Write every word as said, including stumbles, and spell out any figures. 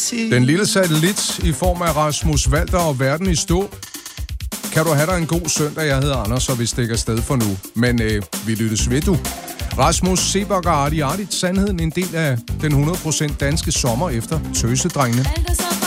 Den lille satellit i form af Rasmus Walter og verden i stå. Kan du have dig en god søndag? Jeg hedder Anders, og vi stikker afsted for nu. Men øh, vi lyttes ved, du. Rasmus Seebach og Arti Artit, sandheden en del af den hundrede procent danske sommer efter Tøsedrengene.